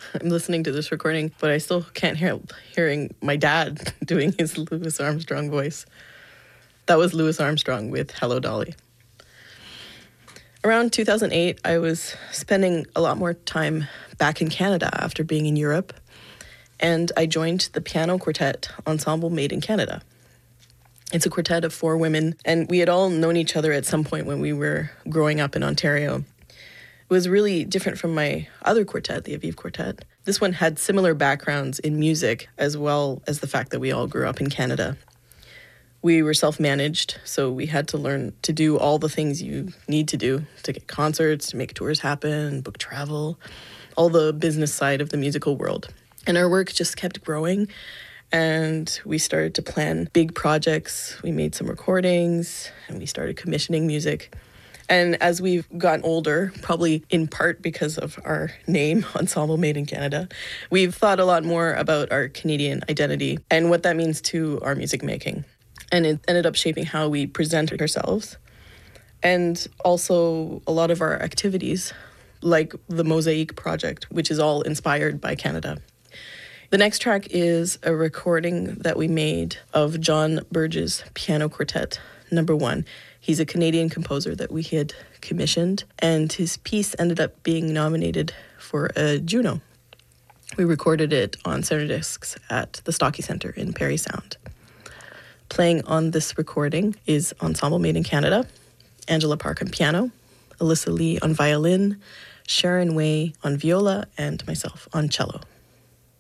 I'm listening to this recording, but I still can't help hearing my dad doing his Louis Armstrong voice. That was Louis Armstrong with Hello, Dolly. Around 2008, I was spending a lot more time back in Canada after being in Europe, and I joined the piano quartet ensemble Made in Canada. It's a quartet of 4 women, and we had all known each other at some point when we were growing up in Ontario. It was really different from my other quartet, the Aviv Quartet. This one had similar backgrounds in music, as well as the fact that we all grew up in Canada. We were self-managed, so we had to learn to do all the things you need to do to get concerts, to make tours happen, book travel, all the business side of the musical world. And our work just kept growing, and we started to plan big projects. We made some recordings, and we started commissioning music. And as we've gotten older, probably in part because of our name, Ensemble Made in Canada, we've thought a lot more about our Canadian identity and what that means to our music making. And it ended up shaping how we present ourselves. And also a lot of our activities, like the Mosaic Project, which is all inspired by Canada. The next track is a recording that we made of John Burge's Piano Quartet, number 1. He's a Canadian composer that we had commissioned, and his piece ended up being nominated for a Juno. We recorded it on Center Discs at the Stocky Centre in Parry Sound. Playing on this recording is Ensemble Made in Canada, Angela Park on piano, Alyssa Lee on violin, Sharon Way on viola, and myself on cello.